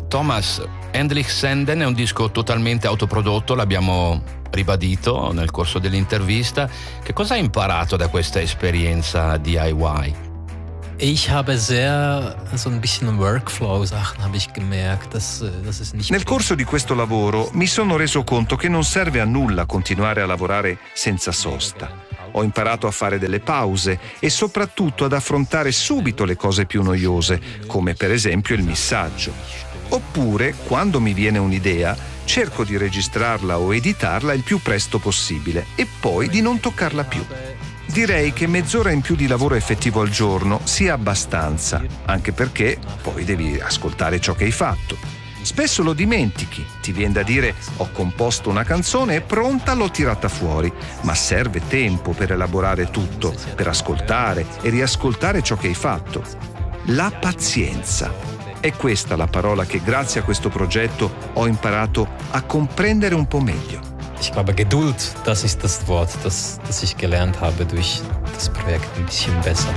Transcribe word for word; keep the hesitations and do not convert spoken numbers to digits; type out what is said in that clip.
Thomas, Endlich Senden è un disco totalmente autoprodotto, l'abbiamo ribadito nel corso dell'intervista. Che cosa hai imparato da questa esperienza D I Y? Ich habe sehr so ein bisschen Workflow-Sachen habe ich gemerkt, dass, dass es nicht. Nel corso di questo lavoro mi sono reso conto che non serve a nulla continuare a lavorare senza sosta. Ho imparato a fare delle pause e soprattutto ad affrontare subito le cose più noiose, come per esempio il missaggio. Oppure, quando mi viene un'idea, cerco di registrarla o editarla il più presto possibile e poi di non toccarla più. Direi che mezz'ora in più di lavoro effettivo al giorno sia abbastanza, anche perché poi devi ascoltare ciò che hai fatto. Spesso lo dimentichi, ti viene da dire ho composto una canzone e pronta, l'ho tirata fuori, ma serve tempo per elaborare tutto, per ascoltare e riascoltare ciò che hai fatto. La pazienza. È questa la parola che grazie a questo progetto ho imparato a comprendere un po' meglio. Ich glaube, Geduld, das ist das Wort, das, das ich gelernt habe durch das Projekt ein bisschen besser.